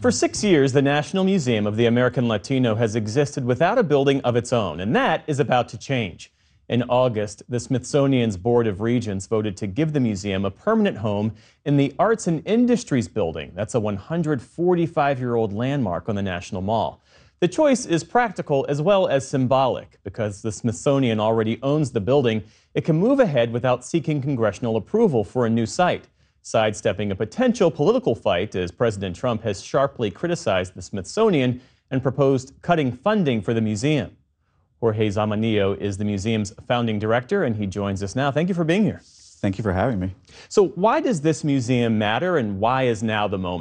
For 6 years, the National Museum of the American Latino has existed without a building of its own, and that is about to change. In August, the Smithsonian's Board of Regents voted to give the museum a permanent home in the Arts and Industries Building. That's a 145-year-old landmark on the National Mall. The choice is practical as well as symbolic. Because the Smithsonian already owns the building, it can move ahead without seeking congressional approval for a new site, sidestepping a potential political fight as President Trump has sharply criticized the Smithsonian and proposed cutting funding for the museum. Jorge Zamanillo is the museum's founding director, and he joins us now. Thank you for being here. Thank you for having me. So why does this museum matter, and why is now the moment?